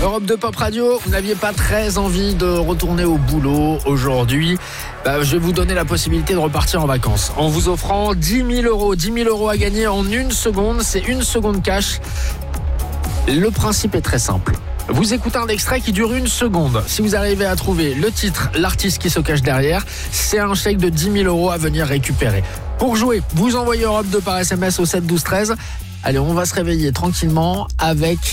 Europe 2 Pop Radio, vous n'aviez pas très envie de retourner au boulot aujourd'hui. Je vais vous donner la possibilité de repartir en vacances en vous offrant 10 000 euros. 10 000 euros à gagner en une seconde. C'est une seconde cash. Le principe est très simple. Vous écoutez un extrait qui dure une seconde. Si vous arrivez à trouver le titre, l'artiste qui se cache derrière, c'est un chèque de 10 000 euros à venir récupérer. Pour jouer, vous envoyez Europe 2 par SMS au 7 12 13. Allez, on va se réveiller tranquillement avec